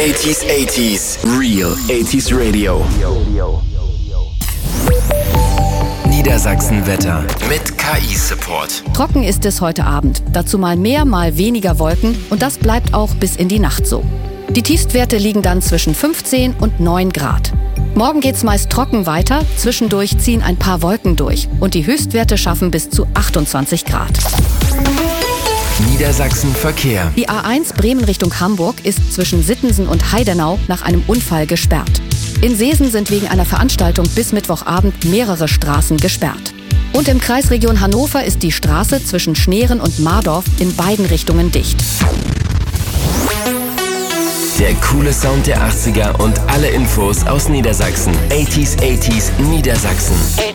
80s, Real 80s Radio. Niedersachsen-Wetter mit KI-Support. Trocken ist es heute Abend. Dazu mal mehr, mal weniger Wolken. Und das bleibt auch bis in die Nacht so. Die Tiefstwerte liegen dann zwischen 15 und 9 Grad. Morgen geht's meist trocken weiter. Zwischendurch ziehen ein paar Wolken durch. Und die Höchstwerte schaffen bis zu 28 Grad. Niedersachsen-Verkehr. Die A1 Bremen Richtung Hamburg ist zwischen Sittensen und Heidenau nach einem Unfall gesperrt. In Seesen sind wegen einer Veranstaltung bis Mittwochabend mehrere Straßen gesperrt. Und im Kreisregion Hannover ist die Straße zwischen Schneeren und Mardorf in beiden Richtungen dicht. Der coole Sound der 80er und alle Infos aus Niedersachsen. 80s Niedersachsen.